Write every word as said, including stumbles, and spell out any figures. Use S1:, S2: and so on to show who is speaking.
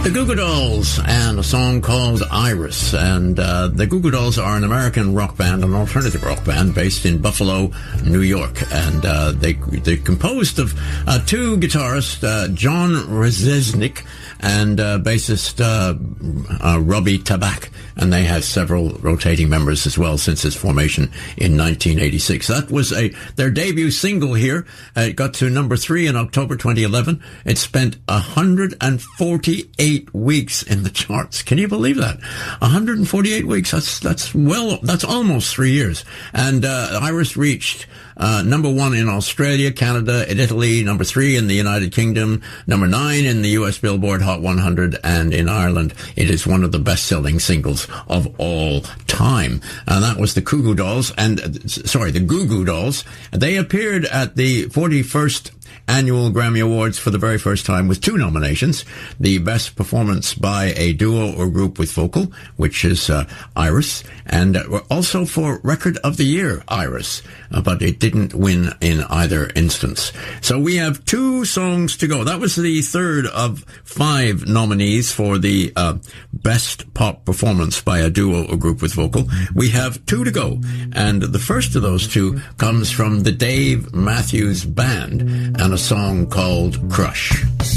S1: The Goo Goo Dolls and a song called Iris. And uh, the Goo Goo Dolls are an American rock band, an alternative rock band based in Buffalo, New York. And uh, they, they're composed of uh, two guitarists, uh, John Rzeznik and uh, bassist uh, uh, Robbie Tabak. And they have several rotating members as well since its formation in nineteen eighty-six. That was a their debut single here. Uh, it got to number three in October twenty eleven. It spent one hundred forty-eight weeks in the charts. Can you believe that? one hundred forty-eight weeks. That's that's well. That's almost three years. And uh, Iris reached uh, number one in Australia, Canada, in Italy, number three in the United Kingdom, number nine in the U S Billboard Hot one hundred, and in Ireland, it is one of the best-selling singles of all time. And that was the Goo Goo Dolls, and uh, sorry, the Goo Goo Dolls. They appeared at the forty-first Annual Grammy Awards for the very first time with two nominations: the Best Performance by a Duo or Group with Vocal, which is uh, Iris, and uh, also for Record of the Year, Iris, uh, but it didn't win in either instance. So we have two songs to go. That was the third of five nominees for the uh, Best Pop Performance by a Duo or Group with Vocal. We have two to go, and the first of those two comes from the Dave Matthews Band, and a song called Crush.